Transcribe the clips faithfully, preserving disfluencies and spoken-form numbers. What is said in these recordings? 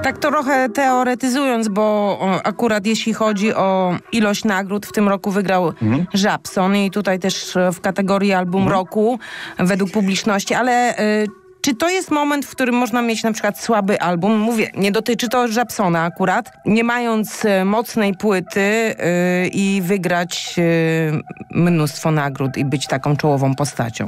Tak trochę teoretyzując, bo akurat jeśli chodzi o ilość nagród, w tym roku wygrał mhm. Żabson i tutaj też w kategorii album mhm. roku według publiczności, ale y, czy to jest moment, w którym można mieć na przykład słaby album? Mówię, nie dotyczy to Żabsona akurat. Nie mając y, mocnej płyty y, i wygrać y, mnóstwo nagród i być taką czołową postacią.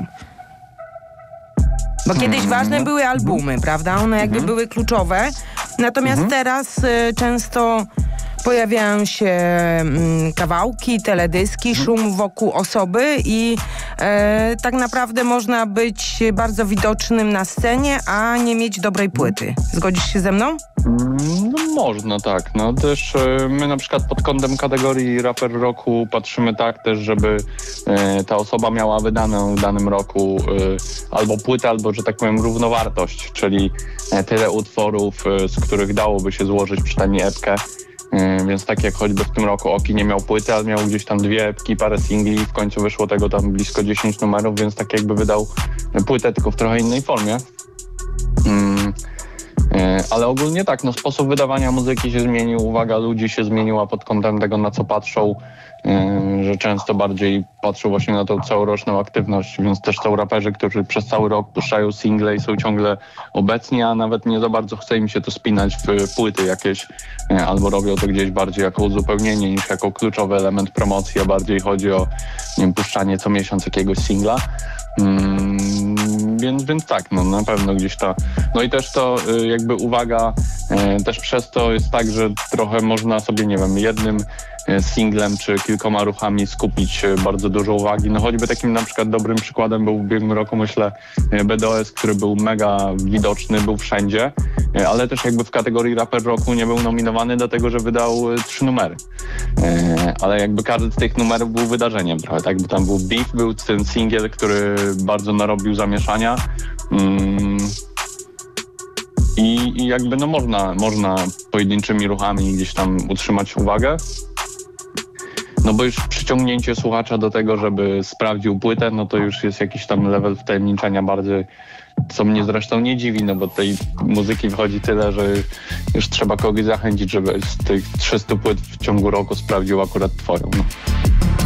Bo kiedyś mm. ważne były albumy, prawda? One jakby mm. były kluczowe. Natomiast mm. teraz y, często pojawiają się mm, kawałki, teledyski, mm. szum wokół osoby i e, tak naprawdę można być bardzo widocznym na scenie, a nie mieć dobrej płyty. Zgodzisz się ze mną? No można, tak. No też e, my na przykład pod kątem kategorii raper roku patrzymy tak też, żeby e, ta osoba miała wydaną w danym roku e, albo płytę, albo, że tak powiem, równowartość, czyli e, tyle utworów, e, z których dałoby się złożyć przynajmniej epkę. Yy, więc tak jak choćby w tym roku Oki nie miał płyty, ale miał gdzieś tam dwie epki, parę singli, w końcu wyszło tego tam blisko dziesięć numerów, więc tak jakby wydał płytę, tylko w trochę innej formie. Yy, yy, ale ogólnie tak, no sposób wydawania muzyki się zmienił, uwaga ludzi się zmieniła pod kątem tego, na co patrzą, yy, że często bardziej patrzą właśnie na tą całoroczną aktywność, więc też są raperzy, którzy przez cały rok puszczają single i są ciągle obecni, a nawet nie za bardzo chce im się to spinać w płyty jakieś, yy, albo robią to gdzieś bardziej jako uzupełnienie niż jako kluczowy element promocji, a bardziej chodzi o, nie wiem, puszczanie co miesiąc jakiegoś singla. Hmm, więc, więc tak, no na pewno gdzieś ta... No i też to y, jakby uwaga, y, też przez to jest tak, że trochę można sobie, nie wiem, jednym y, singlem czy kilkoma ruchami skupić y, bardzo dużo uwagi. No choćby takim na przykład dobrym przykładem był w ubiegłym roku, myślę, y, B D O S, który był mega widoczny, był wszędzie, y, ale też jakby w kategorii raper roku nie był nominowany, dlatego że wydał y, trzy numery. Y, ale jakby każdy z tych numerów był wydarzeniem trochę, tak? Bo tam był Beef, był ten singiel, który bardzo narobił zamieszania. Mm. I, I jakby no można, można pojedynczymi ruchami gdzieś tam utrzymać uwagę. No bo już przyciągnięcie słuchacza do tego, żeby sprawdził płytę, no to już jest jakiś tam level wtajemniczenia bardziej, co mnie zresztą nie dziwi, no bo tej muzyki wchodzi tyle, że już trzeba kogoś zachęcić, żeby z tych trzystu płyt w ciągu roku sprawdził akurat twoją. No.